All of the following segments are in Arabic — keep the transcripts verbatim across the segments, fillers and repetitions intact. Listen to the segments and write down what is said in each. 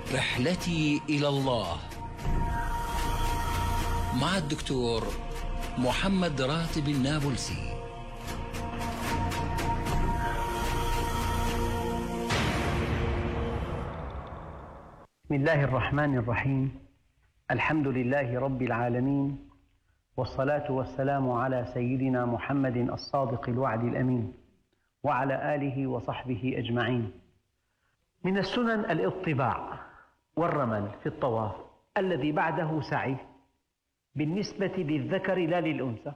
رحلتي إلى الله مع الدكتور محمد راتب النابلسي. بسم الله الرحمن الرحيم. الحمد لله رب العالمين، والصلاة والسلام على سيدنا محمد الصادق الوعد الأمين وعلى آله وصحبه أجمعين. من السنن الاطباع والرمل في الطواف الذي بعده سعي بالنسبة للذكر لا للأنثى.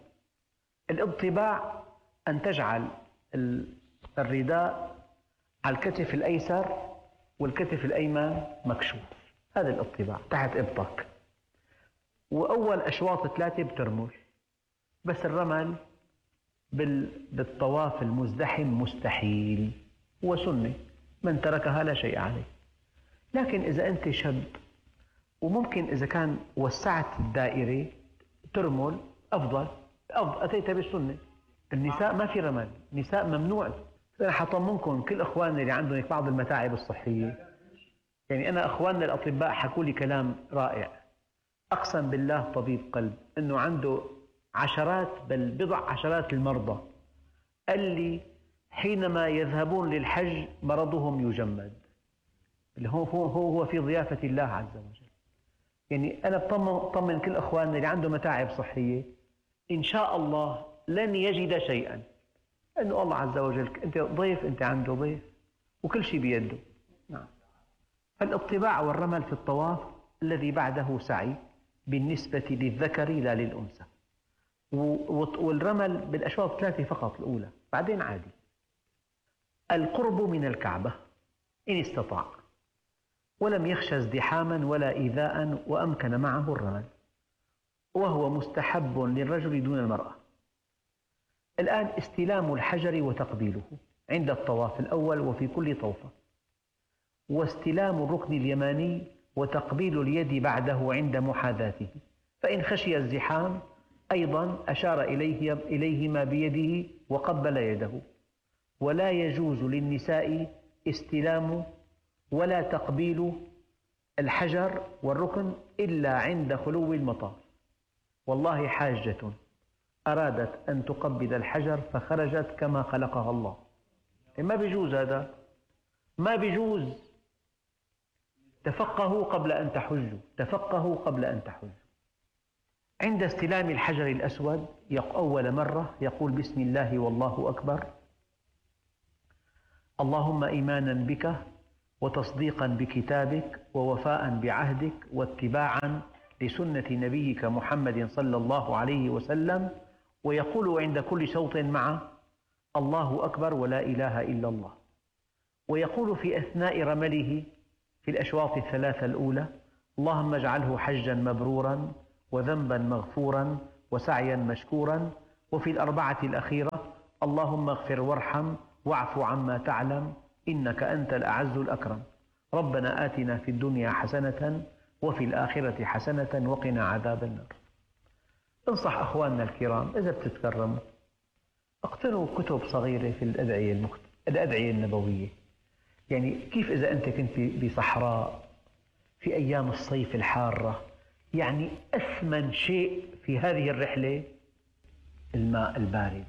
الاطباع أن تجعل الرداء على الكتف الأيسر والكتف الأيمن مكشوف، هذا الاطباع تحت إبطك. وأول أشواط ثلاثة بترمل، بس الرمل بالطواف المزدحم مستحيل وسنة، من تركها لا شيء عليه. لكن إذا أنت شاب وممكن إذا كان وسعت الدائرة ترمل أفضل، أفضل أتيت بالسنة. النساء ما في رمل، النساء ممنوع. أنا حطمنكم كل أخواننا اللي عندهم بعض المتاعب الصحية، يعني أنا أخواننا الأطباء حكوا لي كلام رائع. أقسم بالله طبيب قلب أنه عنده عشرات بل بضع عشرات المرضى اللي حينما يذهبون للحج مرضهم يجمد، اللي هو هو هو في ضيافة الله عز وجل. يعني أنا بطمن كل أخواننا اللي عنده متاعب صحية إن شاء الله لن يجد شيئا، لأنه الله عز وجل أنت ضيف، أنت عنده ضيف وكل شيء بيده. نعم. فالاطباع والرمل في الطواف الذي بعده سعي بالنسبة للذكر لا للأنثى. والرمل بالأشواط ثلاثة فقط الأولى، بعدين عادي. القرب من الكعبة إن استطاع ولم يخشى ازدحاما ولا إيذاء وأمكن معه الرمل، وهو مستحب للرجل دون المرأة. الآن استلام الحجر وتقبيله عند الطواف الأول وفي كل طوفة، واستلام الركن اليماني وتقبيل اليد بعده عند محاذاته. فإن خشي الزحام أيضا أشار إليه إليهما بيده وقبل يده. ولا يجوز للنساء استلام ولا تقبيل الحجر والركن إلا عند خلو المطاف. والله حاجة أرادت أن تقبل الحجر فخرجت كما خلقها الله، ما بيجوز هذا، ما بيجوز. تفقهوا قبل أن تحجوا، تفقهوا قبل أن تحجوا. عند استلام الحجر الأسود أول مرة يقول بسم الله والله أكبر، اللهم إيمانا بك وتصديقا بكتابك ووفاء بعهدك واتباعا لسنة نبيك محمد صلى الله عليه وسلم. ويقول عند كل صوت مع الله أكبر ولا إله إلا الله. ويقول في أثناء رمله في الأشواط الثلاثة الأولى اللهم اجعله حجا مبرورا وذنبا مغفورا وسعيا مشكورا. وفي الأربعة الأخيرة اللهم اغفر وارحم واعف عما تعلم إنك أنت الأعز الأكرم. ربنا آتنا في الدنيا حسنة وفي الآخرة حسنة وقنا عذاب النار. انصح أخواننا الكرام إذا بتتكرموا اقتنوا كتب صغيرة في الأدعية, المكت... الأدعية النبوية. يعني كيف إذا أنت كنت بصحراء في أيام الصيف الحارة، يعني أثمن شيء في هذه الرحلة الماء البارد.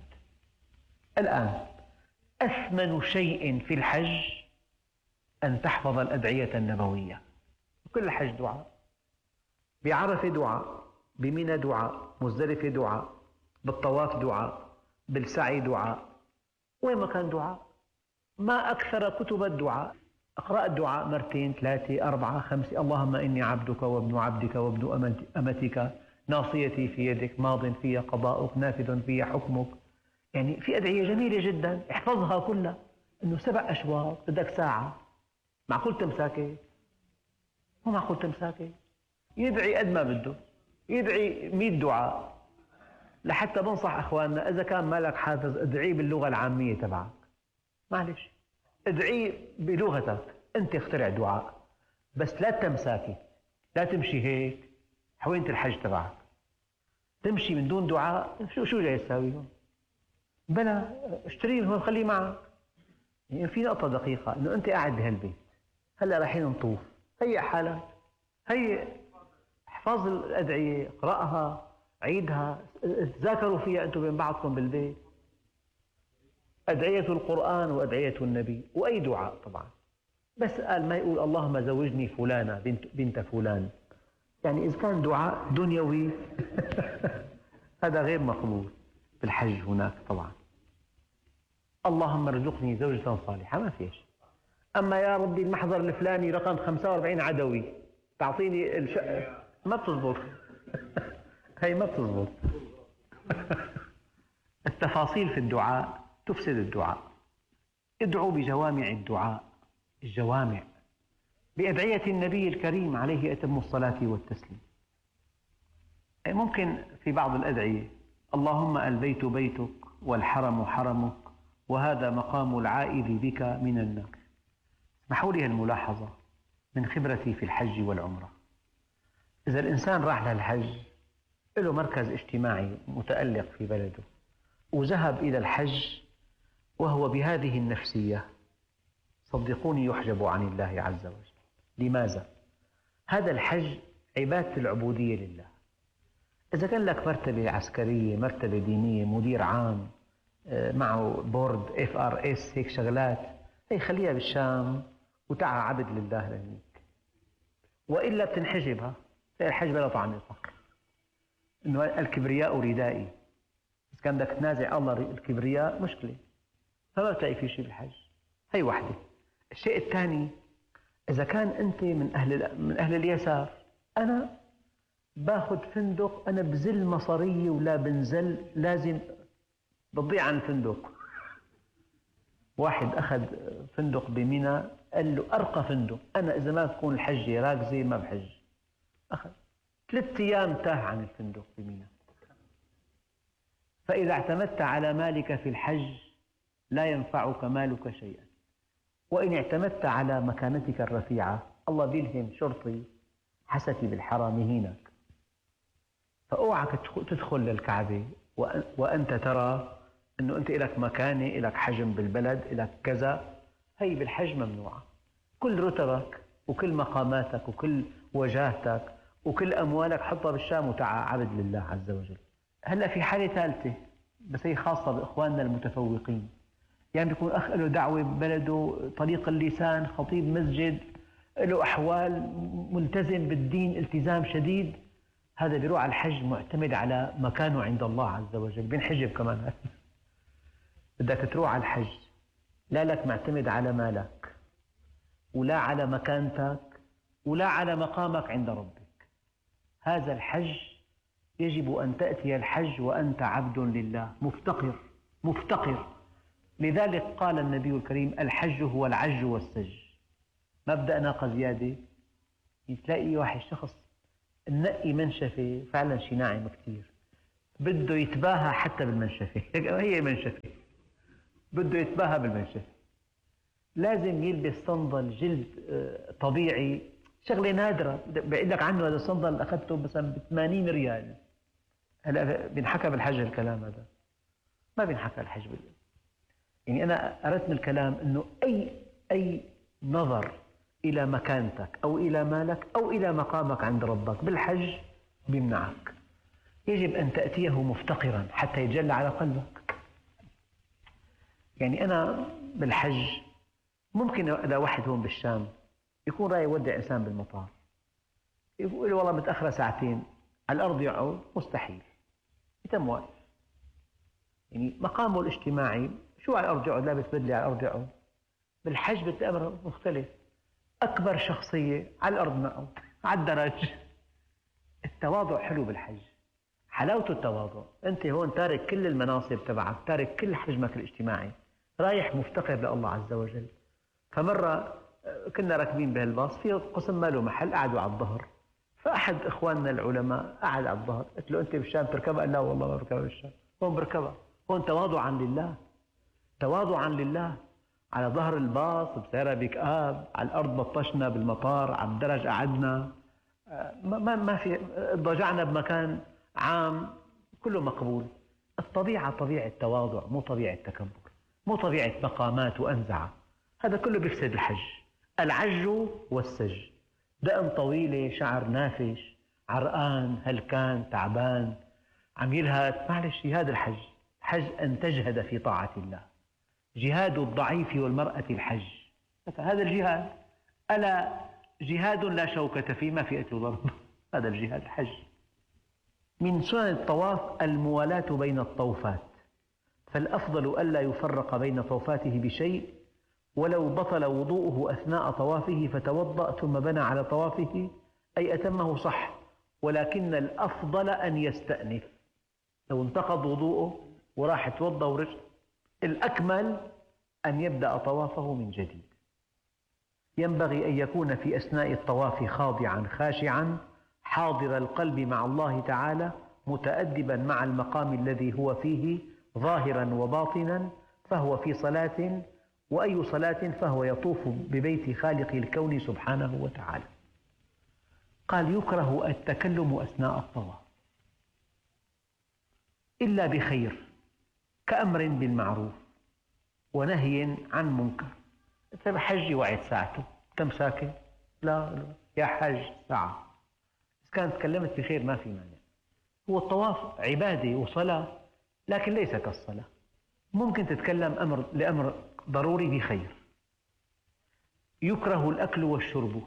الآن أثمن شيء في الحج أن تحفظ الأدعية النبوية. كل الحج دعاء، بعرفة دعاء، بمنى دعاء، مزدلفة دعاء، بالطواف دعاء، بالسعي دعاء، وين ما كان دعاء. ما أكثر كتب الدعاء. أقرأ الدعاء مرتين ثلاثة أربعة خمسة. اللهم إني عبدك وابن عبدك وابن أمتك ناصيتي في يدك ماض في قضاؤك نافذ في حكمك. يعني في أدعية جميلة جدا احفظها كلها. إنه سبع أشواط بدك ساعة، معقول تمساكي؟ مو معقول تمساكي. يدعي قد ما بده، يدعي مئة دعاء. لحتى بنصح أخواننا إذا كان مالك حافظ ادعي باللغة العامية تبعك، معلش ادعي بلغتك، أنت اخترع دعاء، بس لا تمساكي، لا تمشي هيك حوينة الحج تبعك، تمشي من دون دعاء. شو شو جاي تساوي هون؟ بلا اشتريه هون خليه معك. يعني في نقطة دقيقة، إنه أنت قاعد بهالبيت هلا رايحين نطوف، هي حالات، هي احفظ الأدعية، اقرأها، عيدها، تذاكروا فيها أنتم بين بعضكم بالبيت. أدعية القرآن وأدعية النبي، وأي دعاء طبعا، بس قال ما يقول اللهم زوجني فلانة بنت, بنت فلان، يعني إذا كان دعاء دنيوي هذا غير مقبول. بالحج هناك طبعا اللهم ارزقني زوجة صالحة، ما فيش. أما يا ربي المحضر الفلاني رقم خمسة وأربعين عدوي تعطيني الشقة، ما بتزبط هي ما بتزبط التفاصيل في الدعاء تفسد الدعاء. ادعوا بجوامع الدعاء، الجوامع بأدعية النبي الكريم عليه أتم الصلاة والتسليم. ممكن في بعض الأدعية اللهم البيت بيتك والحرم حرمك وهذا مقام العائذ بك من النار. اسمحوا لي الملاحظة من خبرتي في الحج والعمرة، إذا الإنسان راح للحج له مركز اجتماعي متألق في بلده وذهب إلى الحج وهو بهذه النفسية، صدقوني يحجب عن الله عز وجل. لماذا؟ هذا الحج عبادة العبودية لله. إذا كان لك مرتبة عسكرية، مرتبة دينية، مدير عام، معه بورد اف ار اس، هيك شغلات، هي خليها بالشام وتعا عبد لله لهنيك، وإلا بتنحجبها. الحج بلا طعم الفقر، إنه الكبرياء ردائي، إذا كان بدك تنازع الله الكبرياء مشكلة، فما بتلاقي في شيء بالحج. هي واحدة. الشيء الثاني، إذا كان أنت من أهل من أهل اليسار، أنا باخذ فندق، أنا بزل مصارية ولا بنزل، لازم بتضيع عن الفندق. واحد أخذ فندق بمنى قال له أرقى فندق، أنا إذا ما تكون الحجة راكزة ما بحج. أخذ ثلاث أيام تاه عن الفندق بمنى. فإذا اعتمدت على مالك في الحج لا ينفعك مالك شيئا، وإن اعتمدت على مكانتك الرفيعة الله بيلهم شرطي حسكي بالحرام يهينك. فأوعك تدخل للكعبة وأنت ترى أنه أنت إلك مكانة، إلك حجم بالبلد، إلك كذا. هي بالحج ممنوعة. كل رتبك وكل مقاماتك وكل وجاهتك وكل أموالك حطها بالشام وتعا عبد لله عز وجل. هلأ في حالة ثالثة بس هي خاصة بإخواننا المتفوقين، يعني بيكون أخ له دعوة ببلده، طليق اللسان، خطيب مسجد، له أحوال، ملتزم بالدين التزام شديد، هذا بيروح على الحج معتمد على مكانه عند الله عز وجل، بينحجب كمان. بدك تروح على الحج لا لك معتمد على مالك ولا على مكانتك ولا على مقامك عند ربك. هذا الحج يجب أن تأتي الحج وأنت عبد لله مفتقر مفتقر. لذلك قال النبي الكريم الحج هو العج والسج. مبدأ ناقة زيادة، تلاقي واحد شخص النقي منشفة فعلا شي ناعم كثير، بده يتباهى حتى بالمنشفة، هي منشفة بده يتباهى بالمنشفة، لازم يلبس صندل جلد طبيعي، شغلة نادرة بقول لك عنه هذا الصندل أخذته مثلا ب ثمانين ريال. هلا بينحكى بالحج الكلام هذا؟ ما بينحكى الحج بالله. يعني أنا أردت من الكلام أنه أي أي نظر إلى مكانتك أو إلى مالك أو إلى مقامك عند ربك بالحج بيمنعك. يجب أن تأتيه مفتقرا حتى يتجلى على قلبك. يعني أنا بالحج ممكن إذا واحد هون بالشام يكون رايح يودع إنسان بالمطار، يقول له والله متأخرة ساعتين، على الأرض يقعد، مستحيل، يتم واقف. يعني مقامه الاجتماعي شو على الأرض يقعد، لابس بدلة على الأرض يقعد. بالحج بالأمر مختلف، أكبر شخصية على الأرض مقعد على الدرج. التواضع حلو بالحج، حلاوته التواضع. أنت هون تارك كل المناصب تبعك، تارك كل حجمك الاجتماعي، رايح مفتقر لله عز وجل. فمرة كنا راكبين بهالباص في قسم ما له محل، قعدوا على الظهر، فأحد إخواننا العلماء قعد على الظهر. قلت له أنت بالشام تركبها؟ قال لا والله ما بركبها بالشام، هون بركبها. هون تواضعا لله، تواضعا لله. على ظهر الباص بسيارة بيك آب، على الأرض بطشنا بالمطار، على الدرج قعدنا، ما, ما, ما في ضجعنا بمكان عام، كله مقبول. الطبيعة طبيعة تواضع، مو طبيعة تكبر، مو طبيعة مقامات وأنزعة. هذا كله بيفسد الحج. العج والسج دقن طويلة، شعر نافش، عرقان، هلكان، تعبان، عم يلهث، معلش هذا الحج. الحج أن تجهد في طاعة الله. جهاد الضعيف والمرأة الحج، هذا الجهاد. ألا جهاد لا شوكة فيه، ما في قتل وضرب، هذا الجهاد الحج. من سنن الطواف الموالاة بين الطوفات، فالأفضل ألا يفرق بين طوفاته بشيء، ولو بطل وضوءه أثناء طوافه فتوضأ ثم بنى على طوافه أي أتمه صح، ولكن الأفضل أن يستأنف. لو انتقض وضوءه وراح يتوضأ ورجع، الأكمل أن يبدأ طوافه من جديد. ينبغي أن يكون في أثناء الطواف خاضعا خاشعا حاضر القلب مع الله تعالى، متأدبا مع المقام الذي هو فيه ظاهرا وباطنا، فهو في صلاة، وأي صلاة فهو يطوف ببيت خالق الكون سبحانه وتعالى. قال: يكره التكلم أثناء الطواف إلا بخير، كأمر بالمعروف ونهي عن منكر. أنت بحج وعد ساعته، كم ساكن؟ لا يا حج ساعة. إذا كانت تكلمت بخير ما في مانع. هو الطواف عبادة وصلاة، لكن ليس كالصلاة. ممكن تتكلم أمر لأمر ضروري بخير. يكره الأكل والشرب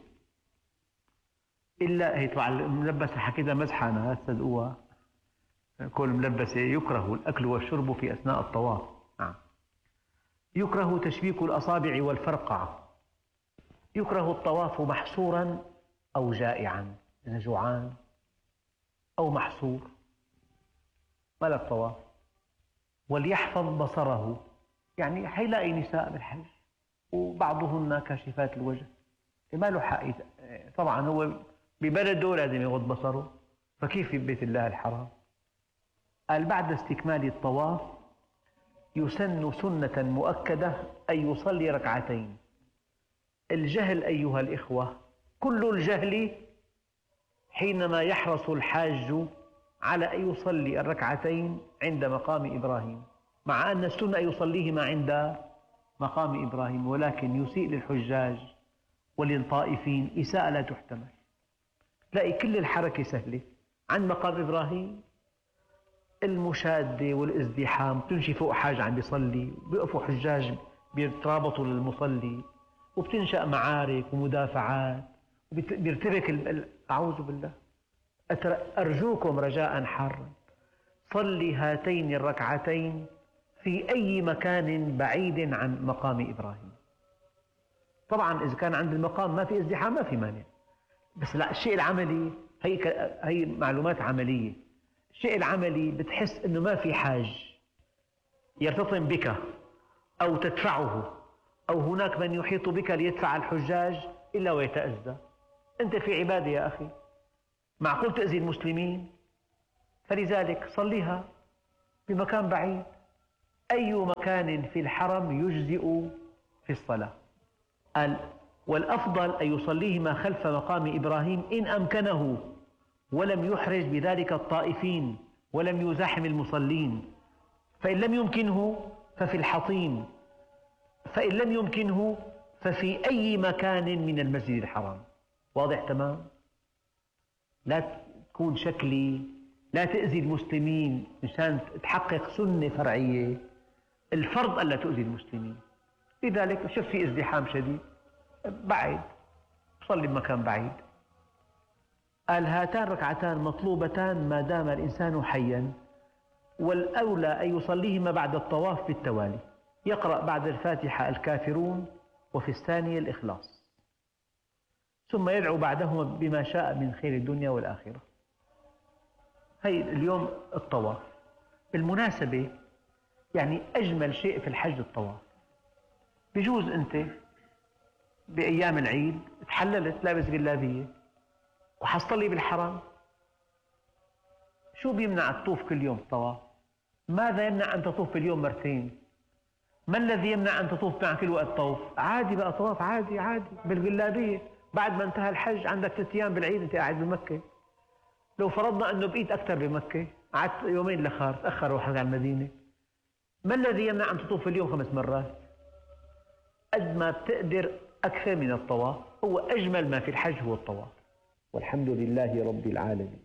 إلا هي طبعا الملبسة حكيتها مزحة، أنا تصدقوها، كل ملبسة. يكره الأكل والشرب في أثناء الطواف. نعم. يكره تشبيك الأصابع والفرقعة. يكره الطواف محصورا أو جائعا، إذا جوعان أو محصور ما لك طواف. وليحفظ بصره، يعني حيلاقي نساء بالحج وبعضهن كاشفات الوجه، ما له حق. طبعا هو ببلده لازم يغض بصره، فكيف في بيت الله الحرام؟ قال: بعد استكمال الطواف يسن سنة مؤكدة أن يصلي ركعتين. الجهل أيها الإخوة، كل الجهل حينما يحرص الحاج على أن يصلي الركعتين عند مقام إبراهيم، مع أن السنة يصليهما عند مقام إبراهيم، ولكن يسيء للحجاج وللطائفين إساءة لا تحتمل. تلاقي كل الحركة سهلة عند مقام إبراهيم، المشادة والازدحام، تمشي فوق حاج عم بيصلي، بيقفوا حجاج بيترابطوا للمصلي، وبتنشأ معارك ومدافعات، وبيرتبك. أعوذ بالله. أرجوكم رجاء حارا، صلي هاتين الركعتين في أي مكان بعيد عن مقام إبراهيم. طبعا إذا كان عند المقام ما في ازدحام ما في مانع، بس لا، الشيء العملي هي هي معلومات عملية. الشيء العملي بتحس إنه ما في حاج يرتطم بك أو تدفعه، أو هناك من يحيط بك ليدفع الحجاج إلا ويتأذى. أنت في عبادة يا أخي، معقول تأذي المسلمين؟ فلذلك صليها بمكان بعيد. أي مكان في الحرم يجزئ في الصلاة. قال: والأفضل أن يصليهما خلف مقام إبراهيم إن أمكنه، ولم يحرج بذلك الطائفين، ولم يزاحم المصلين. فإن لم يمكنه ففي الحطيم، فإن لم يمكنه ففي أي مكان من المسجد الحرام. واضح تمام؟ لا تكون شكلي، لا تأذي المسلمين مشان تحقق سنة فرعية. الفرض ألا تؤذي المسلمين. لذلك شوف في ازدحام شديد، بعيد، صلي بمكان بعيد. قال: هاتان ركعتان مطلوبتان ما دام الإنسان حيا، والأولى أن يصليهما بعد الطواف بالتوالي. يقرأ بعد الفاتحة الكافرون، وفي الثانية الإخلاص، ثم يدعو بعدهما بما شاء من خير الدنيا والآخرة. هي اليوم الطواف. بالمناسبة يعني أجمل شيء في الحج الطواف. بجوز أنت بأيام العيد تحللت لابس جلابية وحصلي بالحرم، شو بيمنع تطوف كل يوم الطواف؟ ماذا يمنع أن تطوف باليوم مرتين؟ ما الذي يمنع أن تطوف مع كل وقت طوف؟ عادي بقى، طواف عادي عادي بالجلابية. بعد ما انتهى الحج عندك ثلاث أيام بالعيد أنت قاعد بمكة. لو فرضنا أنه بقيت أكثر بمكة، قعدت يومين لخار، تأخر روحك على المدينة، ما الذي يمنع أن تطوف في اليوم خمس مرات؟ قد ما بتقدر أكثر من الطواف. هو أجمل ما في الحج هو الطواف. والحمد لله رب العالمين.